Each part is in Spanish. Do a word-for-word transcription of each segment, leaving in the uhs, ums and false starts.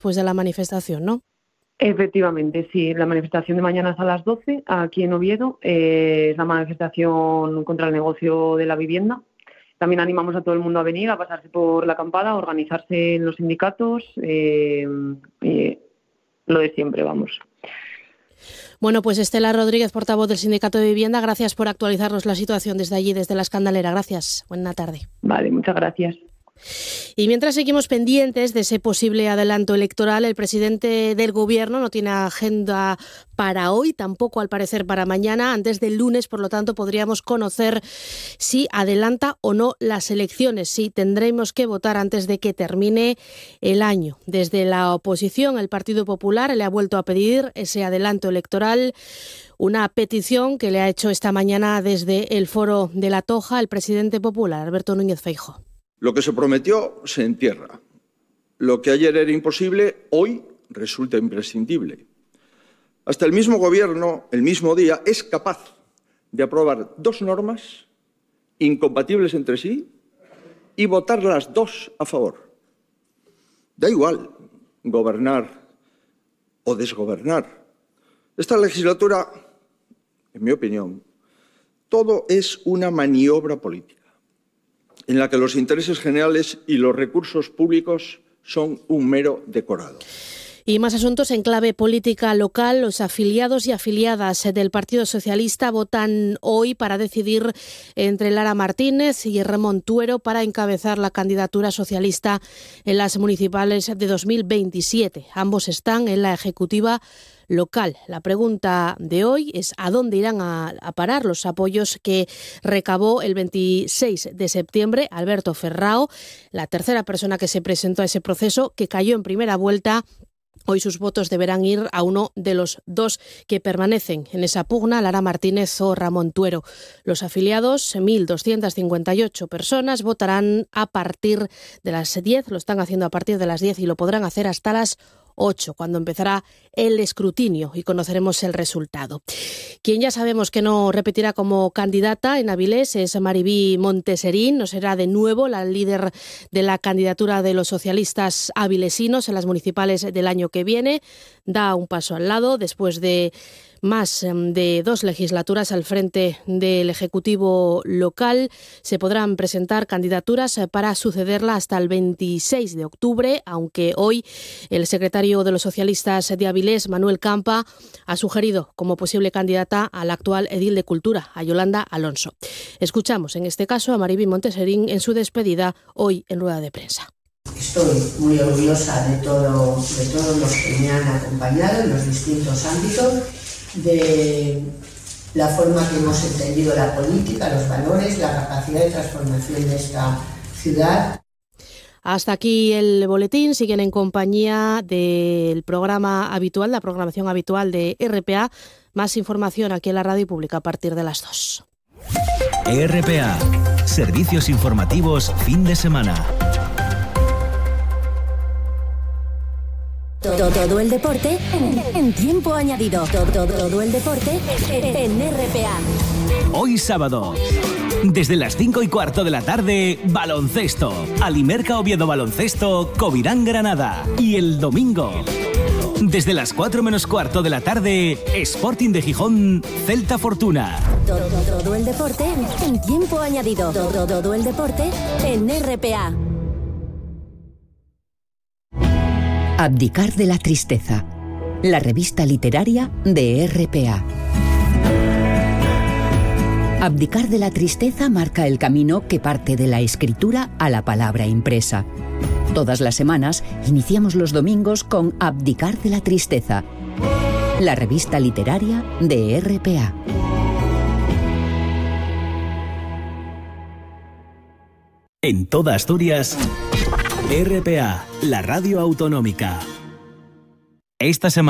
pues de la manifestación, ¿no? Efectivamente, sí. La manifestación de mañana es a las doce, aquí en Oviedo. Eh, es la manifestación contra el negocio de la vivienda. También animamos a todo el mundo a venir, a pasarse por la acampada, a organizarse en los sindicatos, eh, eh, lo de siempre, vamos. Bueno, pues Estela Rodríguez, portavoz del Sindicato de Vivienda, gracias por actualizarnos la situación desde allí, desde la Escandalera. Gracias. Buena tarde. Vale, muchas gracias. Y mientras seguimos pendientes de ese posible adelanto electoral, el presidente del Gobierno no tiene agenda para hoy, tampoco al parecer para mañana. Antes del lunes, por lo tanto, podríamos conocer si adelanta o no las elecciones. Sí, tendremos que votar antes de que termine el año. Desde la oposición, el Partido Popular le ha vuelto a pedir ese adelanto electoral. Una petición que le ha hecho esta mañana desde el Foro de la Toja el presidente popular, Alberto Núñez Feijóo. Lo que se prometió se entierra. Lo que ayer era imposible, hoy resulta imprescindible. Hasta el mismo Gobierno, el mismo día, es capaz de aprobar dos normas incompatibles entre sí y votar las dos a favor. Da igual gobernar o desgobernar. Esta legislatura, en mi opinión, todo es una maniobra política, en la que los intereses generales y los recursos públicos son un mero decorado. Y más asuntos en clave política local. Los afiliados y afiliadas del Partido Socialista votan hoy para decidir entre Lara Martínez y Ramón Tuero para encabezar la candidatura socialista en las municipales de dos mil veintisiete. Ambos están en la ejecutiva local. La pregunta de hoy es ¿a dónde irán a, a parar los apoyos que recabó el veintiséis de septiembre Alberto Ferrao, la tercera persona que se presentó a ese proceso, que cayó en primera vuelta? Hoy sus votos deberán ir a uno de los dos que permanecen en esa pugna, Lara Martínez o Ramón Tuero. Los afiliados, mil doscientas cincuenta y ocho personas, votarán a partir de las diez, lo están haciendo a partir de las diez y lo podrán hacer hasta las ocho, cuando empezará el escrutinio y conoceremos el resultado. Quien ya sabemos que no repetirá como candidata en Avilés es Maribí Monteserín. No será de nuevo la líder de la candidatura de los socialistas avilesinos en las municipales del año que viene. Da un paso al lado después de más de dos legislaturas al frente del Ejecutivo local. Se podrán presentar candidaturas para sucederla hasta el veintiséis de octubre, aunque hoy el secretario de los socialistas de Avilés, Manuel Campa, ha sugerido como posible candidata a la actual edil de Cultura, a Yolanda Alonso. Escuchamos en este caso a Maribí Monteserín en su despedida hoy en rueda de prensa. Estoy muy orgullosa de, todo, de todos los que me han acompañado en los distintos ámbitos, de la forma que hemos entendido la política, los valores, la capacidad de transformación de esta ciudad. Hasta aquí el boletín. Siguen en compañía del programa habitual, la programación habitual de R P A. Más información aquí en la Radio Pública a partir de las dos. R P A, servicios informativos fin de semana. Todo, todo el deporte en, en tiempo añadido. Todo, todo, todo el deporte en R P A. Hoy sábado, desde las cinco y cuarto de la tarde, baloncesto. Alimerca Oviedo Baloncesto, Covirán Granada. Y el domingo, desde las cuatro menos cuarto de la tarde, Sporting de Gijón, Celta Fortuna. Todo, todo, todo el deporte en tiempo añadido. Todo, todo el deporte en R P A. Abdicar de la tristeza, la revista literaria de R P A. Abdicar de la tristeza marca el camino que parte de la escritura a la palabra impresa. Todas las semanas iniciamos los domingos con Abdicar de la tristeza, la revista literaria de R P A. En toda Asturias, R P A, la radio autonómica. Esta semana,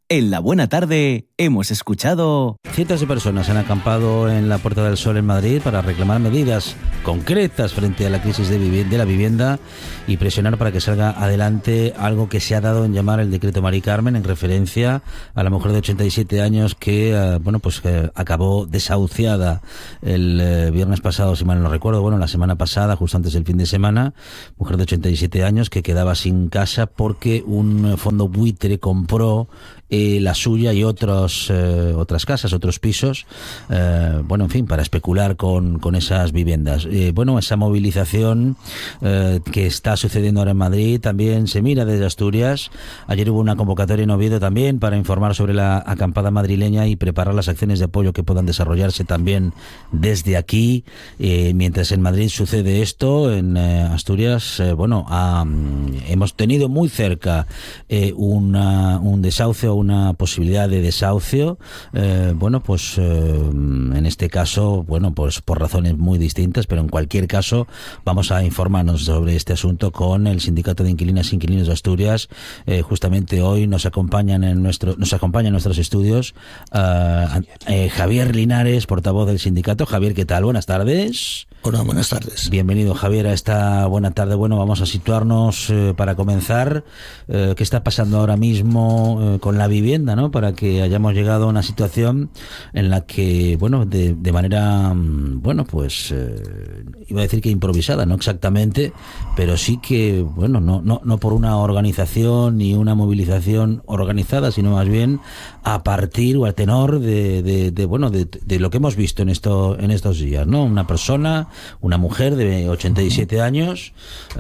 En La Buena Tarde hemos escuchado... Cientos de personas han acampado en la Puerta del Sol en Madrid para reclamar medidas concretas frente a la crisis de, vivi- de la vivienda y presionar para que salga adelante algo que se ha dado en llamar el decreto Mari Carmen, en referencia a la mujer de ochenta y siete años que, eh, bueno, pues eh, acabó desahuciada el eh, viernes pasado, si mal no recuerdo, bueno, la semana pasada, justo antes del fin de semana, mujer de ochenta y siete años que quedaba sin casa porque un fondo buitre compró Eh, la suya y otros eh, otras casas, otros pisos, eh, bueno, en fin, para especular con, con esas viviendas. Eh, bueno, esa movilización eh, que está sucediendo ahora en Madrid también se mira desde Asturias. Ayer hubo una convocatoria en Oviedo también para informar sobre la acampada madrileña y preparar las acciones de apoyo que puedan desarrollarse también desde aquí. Eh, mientras en Madrid sucede esto, en eh, Asturias, eh, bueno, ah, hemos tenido muy cerca eh, una, un desahucio, una posibilidad de desahucio, eh, bueno, pues eh, en este caso, bueno, pues por razones muy distintas, pero en cualquier caso vamos a informarnos sobre este asunto con el Sindicato de Inquilinas e Inquilinos de Asturias. Eh, justamente hoy nos acompañan en nuestro, nos acompaña en nuestros estudios uh, eh, Javier Linares, portavoz del sindicato. Javier, ¿qué tal? Buenas tardes. Hola, buenas tardes. Bienvenido, Javier, a esta buena tarde. Bueno, vamos a situarnos eh, para comenzar. Eh, ¿Qué está pasando ahora mismo eh, con la vivienda, ¿no? Para que hayamos llegado a una situación en la que, bueno, de, de manera, bueno, pues eh, iba a decir que improvisada, no exactamente, pero sí que, bueno, no, no, no por una organización ni una movilización organizada, sino más bien a partir o al tenor de, de, de bueno, de, de lo que hemos visto en esto, en estos días, ¿no? Una persona, una mujer de ochenta y siete años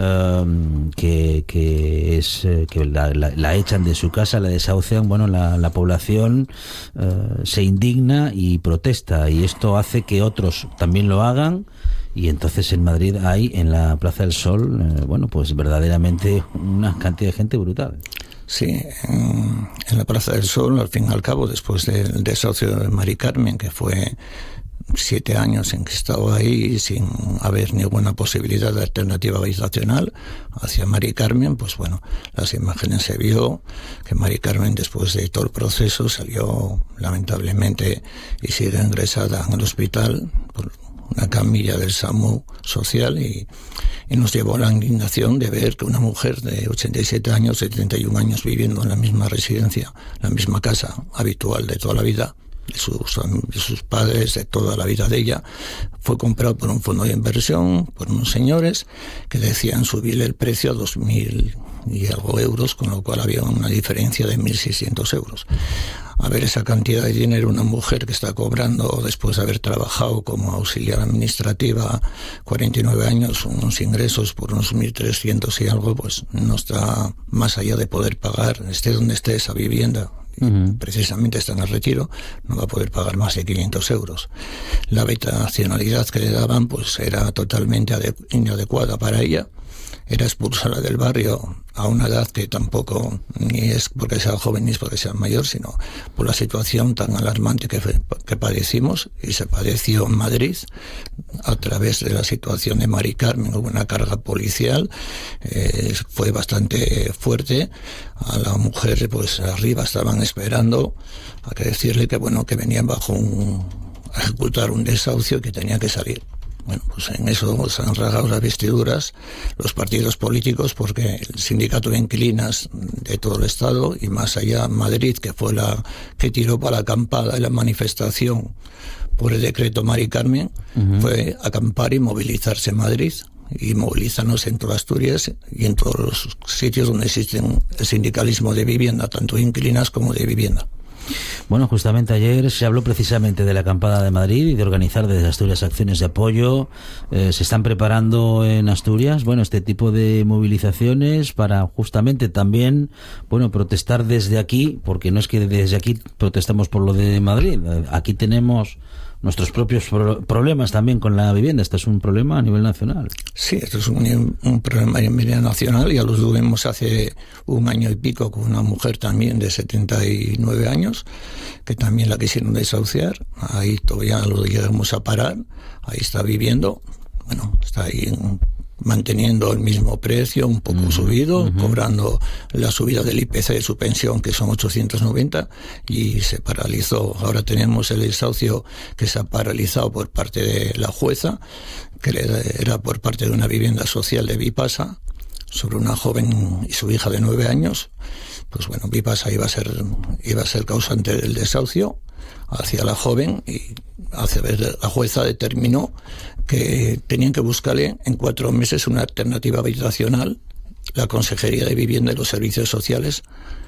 um, que, que es eh, que la, la, la echan de su casa, la desahucian. Bueno, la, la población uh, se indigna y protesta, y esto hace que otros también lo hagan. Y entonces en Madrid hay, en la Plaza del Sol, eh, bueno, pues verdaderamente una cantidad de gente brutal. Sí, en, en la Plaza del Sol, al fin y al cabo, después del desahucio de Mari Carmen, que fue siete años en que estaba ahí sin haber ninguna posibilidad de alternativa habitacional hacia Mari Carmen, pues bueno, las imágenes se vio que Mari Carmen, después de todo el proceso, salió lamentablemente y sigue ingresada en el hospital por una camilla del SAMU social, y, y nos llevó a la indignación de ver que una mujer de ochenta y siete años, setenta y un años, viviendo en la misma residencia, la misma casa habitual de toda la vida, de sus, de sus padres, de toda la vida de ella, fue comprado por un fondo de inversión, por unos señores que decían subirle el precio a dos mil y algo euros, con lo cual había una diferencia de mil seiscientos euros. A ver esa cantidad de dinero, una mujer que está cobrando, después de haber trabajado como auxiliar administrativa cuarenta y nueve años, unos ingresos por unos mil trescientos y algo, pues no está más allá de poder pagar, esté donde esté, esa vivienda. Uh-huh. Precisamente está en el retiro, no va a poder pagar más de quinientos euros. La habitacionalidad que le daban pues era totalmente ade- inadecuada para ella. Era expulsarla del barrio a una edad que tampoco ni es porque sea joven ni es porque sea mayor, sino por la situación tan alarmante que, que padecimos, y se padeció en Madrid a través de la situación de Mari Carmen. Hubo una carga policial, eh, fue bastante fuerte. A la mujer pues arriba estaban esperando a que decirle que bueno, que venían bajo un, a ejecutar un desahucio y que tenía que salir. Bueno, pues en eso se han rasgado las vestiduras los partidos políticos, porque el sindicato de inquilinas de todo el Estado, y más allá Madrid, que fue la que tiró para la acampada y la manifestación por el decreto Mari Carmen, uh-huh. fue acampar y movilizarse en Madrid, y movilizarnos en toda Asturias y en todos los sitios donde existen el sindicalismo de vivienda, tanto de inquilinas como de vivienda. Bueno, justamente ayer se habló precisamente de la acampada de Madrid y de organizar desde Asturias acciones de apoyo. Eh, se están preparando en Asturias, bueno, este tipo de movilizaciones para justamente también, bueno, protestar desde aquí, porque no es que desde aquí protestamos por lo de Madrid. Aquí tenemos nuestros propios pro- problemas también con la vivienda. Este es un problema a nivel nacional. Sí, esto es un, un problema a nivel nacional. Ya lo tuvimos hace un año y pico con una mujer también de setenta y nueve años, que también la quisieron desahuciar. Ahí todavía lo llegamos a parar. Ahí está viviendo. Bueno, está ahí en manteniendo el mismo precio, un poco uh-huh, subido, uh-huh. cobrando la subida del I P C de su pensión, que son ochocientos noventa, y se paralizó. Ahora tenemos el desahucio que se ha paralizado por parte de la jueza, que era por parte de una vivienda social de Vipasa, sobre una joven y su hija de nueve años. Pues bueno, Vipasa iba a ser, iba a ser causante del desahucio hacia la joven, y hace ver la jueza determinó que tenían que buscarle en cuatro meses una alternativa habitacional. La Consejería de Vivienda y los Servicios Sociales